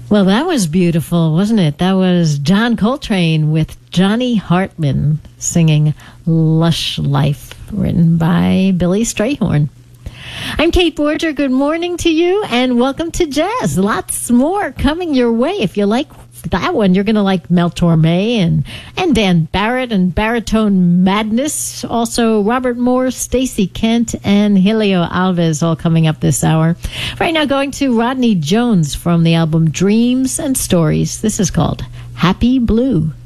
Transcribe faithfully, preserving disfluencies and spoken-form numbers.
Well, that was beautiful, wasn't it? That was John Coltrane with Johnny Hartman singing Lush Life, written by Billy Strayhorn. I'm Kate Borger. Good morning to you, and welcome to Jazz. Lots more coming your way. If you like that one, you're going to like Mel Torme and, and Dan Barrett and Baritone Madness. Also, Robert Moore, Stacey Kent, and Helio Alves all coming up this hour. Right now, going to Rodney Jones from the album Dreams and Stories. This is called Happy Blue.